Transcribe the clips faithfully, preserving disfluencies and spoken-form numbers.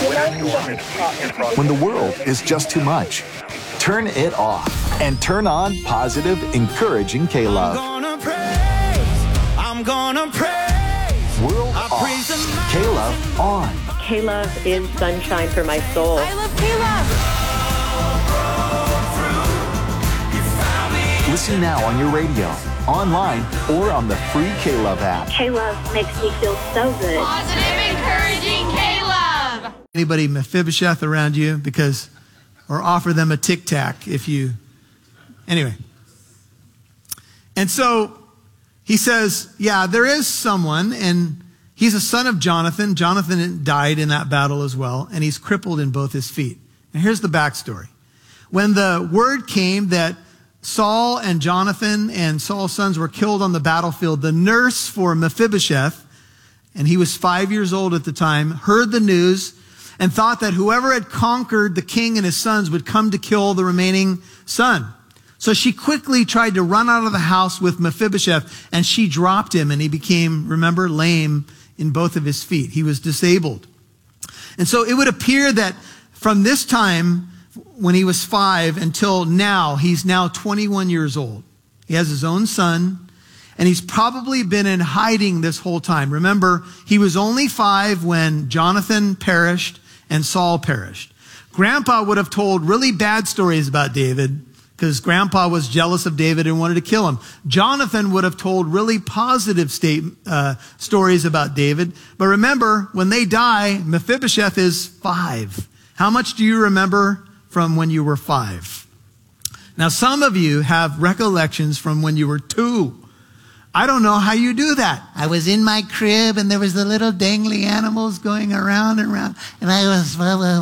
When the world is just too much, turn it off and turn on positive, encouraging K-Love. I'm gonna praise, I'm gonna praise. World I off, praise the K-Love on. K-Love is sunshine for my soul. I love K-Love. Listen now on your radio, online, or on the free K-Love app. K-Love makes me feel so good. Positive, encouraging K-Love. Anybody Mephibosheth around you? Because, or offer them a Tic Tac if you, anyway. And so he says, yeah, there is someone, and he's a son of Jonathan. Jonathan died in that battle as well, and he's crippled in both his feet. And here's the backstory. When the word came that Saul and Jonathan and Saul's sons were killed on the battlefield, the nurse for Mephibosheth, and he was five years old at the time, heard the news and thought that whoever had conquered the king and his sons would come to kill the remaining son. So she quickly tried to run out of the house with Mephibosheth, and she dropped him, and he became, remember, lame in both of his feet. He was disabled. And so it would appear that from this time, when he was five until now, he's now twenty-one years old. He has his own son, and he's probably been in hiding this whole time. Remember, he was only five when Jonathan perished and Saul perished. Grandpa would have told really bad stories about David because Grandpa was jealous of David and wanted to kill him. Jonathan would have told really positive state, uh, stories about David. But remember, when they die, Mephibosheth is five. How much do you remember from when you were five? Now, some of you have recollections from when you were two. I don't know how you do that. I was in my crib and there was the little dangly animals going around and around, and I was,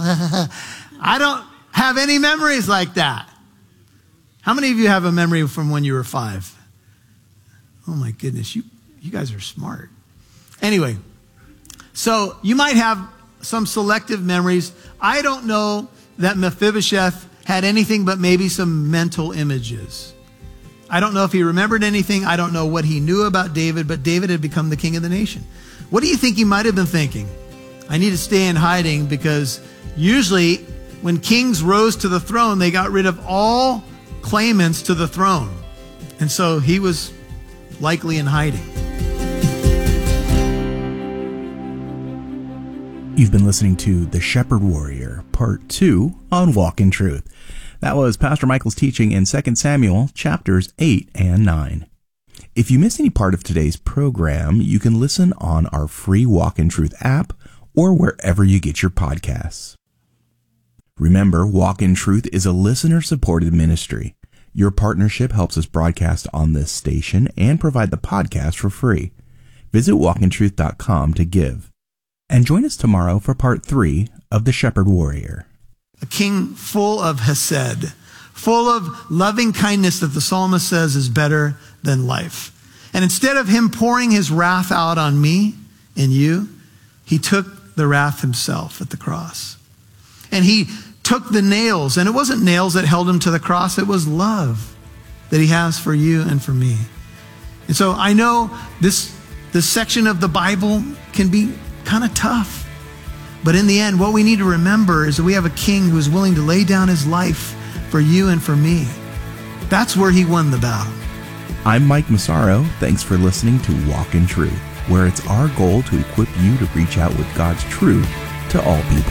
I don't have any memories like that. How many of you have a memory from when you were five? Oh my goodness, you, you guys are smart. Anyway, so you might have some selective memories. I don't know that Mephibosheth had anything but maybe some mental images. I don't know if he remembered anything. I don't know what he knew about David, but David had become the king of the nation. What do you think he might have been thinking? I need to stay in hiding because usually when kings rose to the throne, they got rid of all claimants to the throne. And so he was likely in hiding. You've been listening to The Shepherd Warrior, Part two on Walk in Truth. That was Pastor Michael's teaching in Second Samuel, chapters eight and nine. If you missed any part of today's program, you can listen on our free Walk in Truth app or wherever you get your podcasts. Remember, Walk in Truth is a listener-supported ministry. Your partnership helps us broadcast on this station and provide the podcast for free. Visit walk in truth dot com to give. And join us tomorrow for part three of The Shepherd Warrior. A king full of hesed, full of loving kindness that the psalmist says is better than life. And instead of him pouring his wrath out on me and you, he took the wrath himself at the cross. And he took the nails, and it wasn't nails that held him to the cross, it was love that he has for you and for me. And so I know this, this section of the Bible can be kind of tough. But in the end, what we need to remember is that we have a king who is willing to lay down his life for you and for me. That's where he won the battle. I'm Mike Massaro. Thanks for listening to Walk in Truth, where it's our goal to equip you to reach out with God's truth to all people.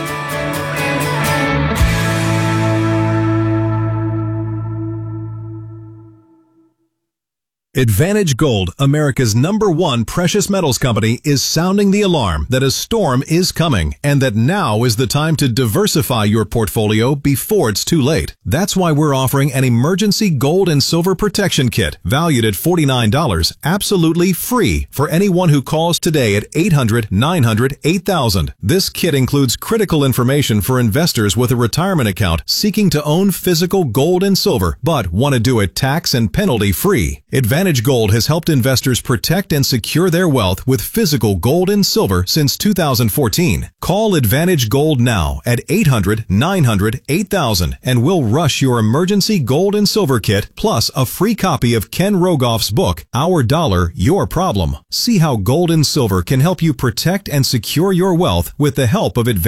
Advantage Gold, America's number one precious metals company, is sounding the alarm that a storm is coming and that now is the time to diversify your portfolio before it's too late. That's why we're offering an emergency gold and silver protection kit valued at forty-nine dollars, absolutely free for anyone who calls today at eight hundred, nine hundred, eight thousand. This kit includes critical information for investors with a retirement account seeking to own physical gold and silver but want to do it tax and penalty free. Advantage Gold has helped investors protect and secure their wealth with physical gold and silver since two thousand fourteen. Call Advantage Gold now at eight hundred, nine hundred, eight thousand and we'll rush your emergency gold and silver kit plus a free copy of Ken Rogoff's book, Our Dollar, Your Problem. See how gold and silver can help you protect and secure your wealth with the help of Advantage